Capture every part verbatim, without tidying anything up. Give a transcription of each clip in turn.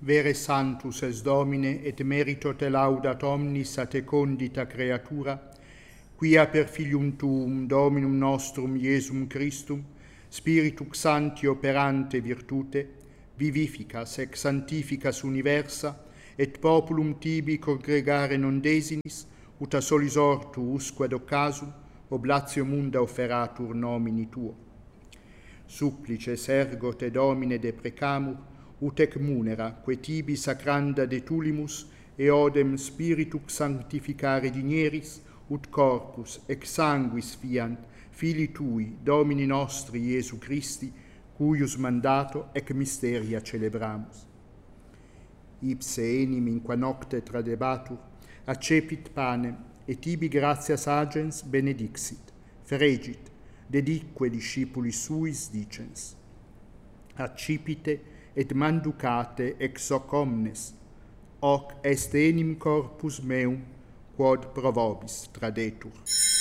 Vere sanctus es Domine, et merito te laudat omnis a te condita creatura, quia per filium tuum, Dominum nostrum Iesum Christum, Spiritus Sancti operante virtute, vivificas ex sanctificas universa, et populum tibi congregare non desinis, ut a solis ortu usque ad occasum, oblatio munda offeratur nomini tuo. Supplices ergo te Domine deprecamur, ut ec munera, que tibi sacranda de tulimus, eodem spiritus sanctificare digneris, ut corpus ex sanguis fiant, Filii Tui, Domini nostri Iesu Christi, cuius mandato ec mysteria celebramus. Ipse enim in qua nocte tradebatur, accepit panem, et tibi gratias agens benedixit, fregit, dedique discipulis suis dicens. Accipite et manducate ex hoc omnes, hoc est enim corpus meum, quod pro vobis tradetur.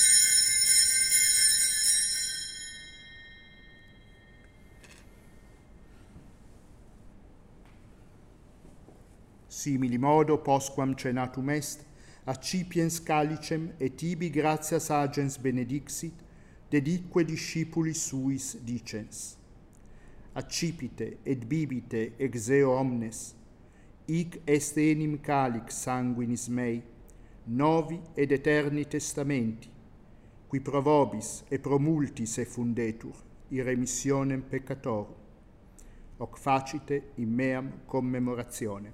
Simili modo, postquam cenatum est, accipiens calicem et tibi gratias agens benedixit, dedique discipulis suis dicens. Accipite et bibite ex eo omnes, hic est enim calix sanguinis mei, novi ed eterni testamenti, qui pro vobis e pro multis effundetur, in remissionem peccatorum. Hoc facite in meam commemorazione.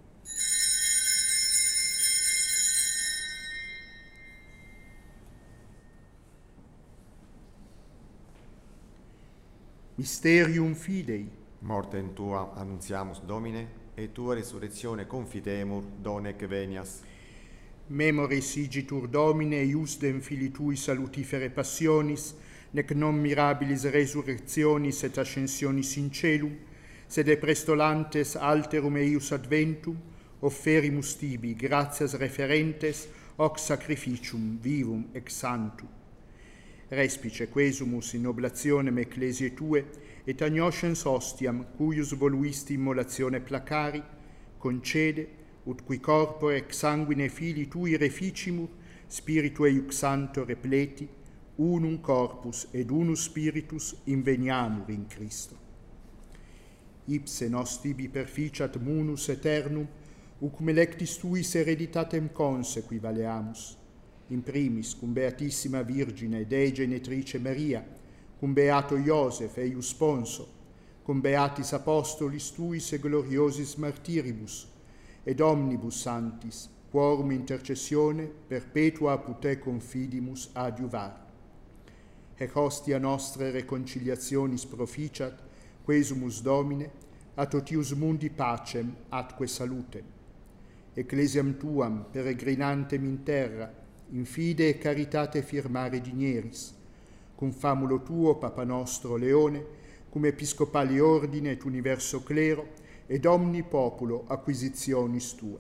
Mysterium Fidei. Mortem Tua annunziamus, Domine, et Tua resurrectione confitemur, donec venias. Memoris igitur Domine, iusdem Filii Tui salutifere passionis, nec non mirabilis resurrectionis et ascensionis in celum, sed e prestolantes alterum eius adventum, offerimus tibi gratias referentes, hoc sacrificium vivum ex santum. Respice quesumus in oblationem ecclesiae Tue, et agnoscens ostiam, cuius voluisti immolatione placari, concede, ut qui corpore ex sanguine Filii Tui reficimur, Spiritu eius Sancto repleti, unum corpus ed unus spiritus inveniamur in Christo. Ipse nos tibi perficiat munus aeternum, ucum electis Tuis hereditatem consequi valeamus, in primis cum Beatissima Virgine Dei Genetrice Maria, cum Beato Iosef eius sponso, cum Beatis Apostolis Tuis e gloriosis martiribus, ed omnibus sanctis, quorum intercessione perpetua apud Te confidimus adiuvar. Ec hostia nostre reconciliationis proficiat, quesumus Domine, a totius mundi pacem atque salutem. Ecclesiam Tuam peregrinantem in terra, in fide e caritate firmare digneris, cum famulo Tuo, Papa nostro Leone, cum episcopali ordine et universo clero, ed omni populo acquisitionis Tue.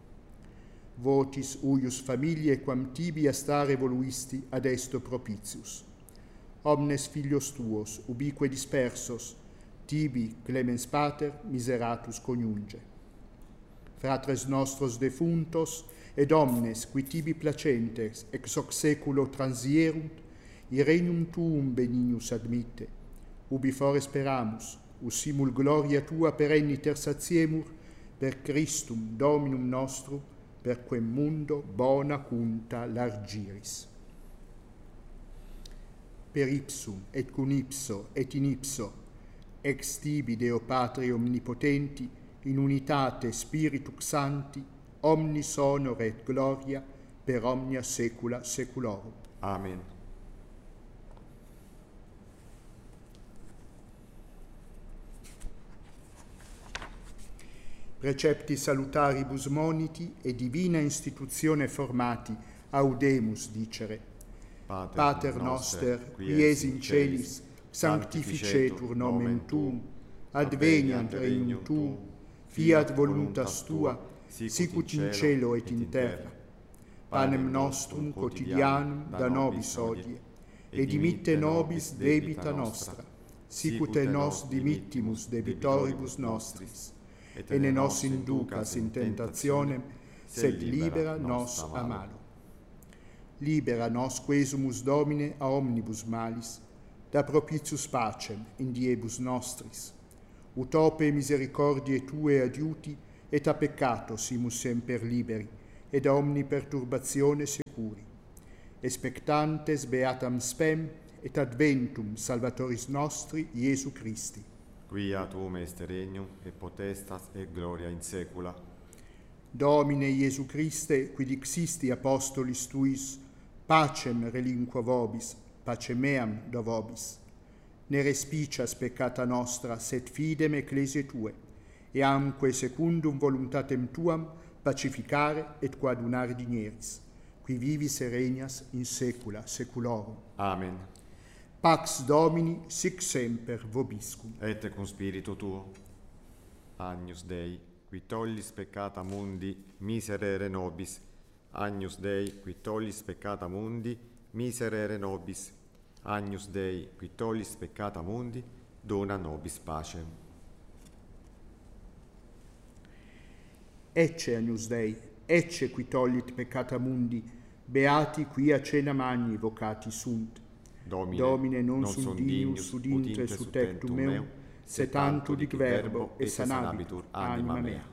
Votis uius familiae quam tibi a stare voluisti ad esto propitius. Omnes filios Tuos, ubique dispersos, tibi, clemens pater, miseratus coniunge. Fratres nostros defuntos, ed omnes qui tibi placentes ex hoc seculo transierunt, i regnum Tuum benignus admitte, ubi fore speramus, us simul gloria Tua perenniter satiemur, per Christum Dominum nostrum, per quem mundo bona cunta largiris. Per ipsum, et cum ipso, et in ipso, ex tibi Deo Patri omnipotenti, in unitate Spiritus Sancti, omnis honor et gloria per omnia saecula saeculorum. Amen. Precepti salutaribus moniti e divina institutione formati, audemus dicere. Pater, Pater noster, qui es in celis, sanctificetur nomen Tuum, adveniat regnum Tuum, fiat voluntas Tua, sicut in cielo et in terra. Panem nostrum quotidianum da nobis hodie, et dimitte nobis debita nostra, sicut et nos dimittimus debitoribus nostris, e ne nos inducas in tentazione, sed libera nos a malo. Libera nos quesumus Domine a omnibus malis, da propitius pacem in diebus nostris, ut ope misericordiae Tue adiuti, et a peccato simus semper liberi, et a omni perturbazione securi. Expectantes beatam spem, et adventum Salvatoris nostri, Iesu Christi. Quia Tuum est regnum, et potestas, et gloria in saecula. Domine Iesu Christe, qui dixisti apostolis Tuis, pacem relinqua vobis, pacem meam do vobis. Ne respicias peccata nostra, sed fidem ecclesiae Tue, e amque secundum voluntatem Tuam pacificare et coadunare digneris, qui vivis e regnas in saecula saeculorum. Amen. Pax Domini sic semper vobiscum. Et cum spiritu Tuo. Agnus Dei, qui tollis peccata mundi, miserere nobis. Agnus Dei, qui tollis peccata mundi, miserere nobis. Agnus Dei, qui tollis peccata mundi, dona nobis pacem. Ecce Agnus Dei, ecce qui tollit peccata mundi, beati qui a cena magni vocati sunt. Domine, Domine non, non sunt sunt dignus dignus ud intre su tectum meum, se tanto dic verbo, e sanabitur anima mea.